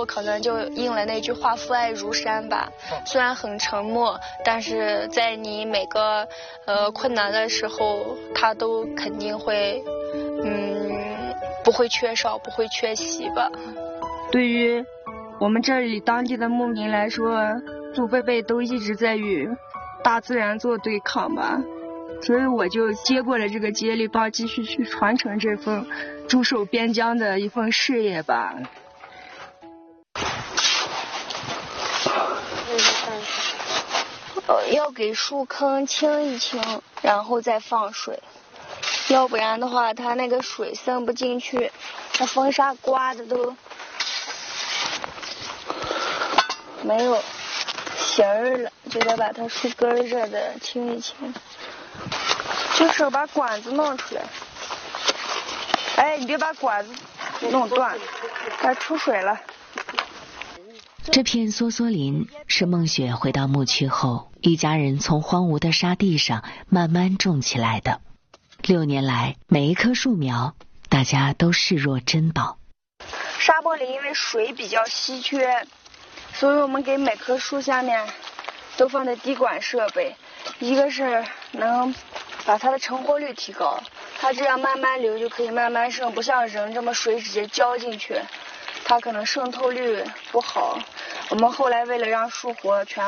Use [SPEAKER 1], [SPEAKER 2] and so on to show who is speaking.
[SPEAKER 1] 可能就应了那句话父爱如山吧。虽然很沉默，但是在你每个困难的时候，他都肯定会不会缺少，不会缺席吧。
[SPEAKER 2] 对于我们这里当地的牧民来说，祖辈辈都一直在与大自然做对抗吧，所以我就接过了这个接力棒，继续去传承这份驻守边疆的一份事业吧。
[SPEAKER 1] 要给树坑清一清，然后再放水，要不然的话它那个水渗不进去，那风沙刮的都没有形儿了，就得把它树根这的清一清，就是把管子弄出来。哎，你别把管子弄断，它出水了。
[SPEAKER 3] 这片梭梭林是孟雪回到牧区后，一家人从荒芜的沙地上慢慢种起来的。6年来，每一棵树苗大家都视若珍宝。
[SPEAKER 1] 沙坡林因为水比较稀缺，所以我们给每棵树下面都放的滴管设备，一个是能把它的成活率提高，它这样慢慢流就可以慢慢渗，不像人这么水直接浇进去，它可能渗透率不好。我们后来为了让树活全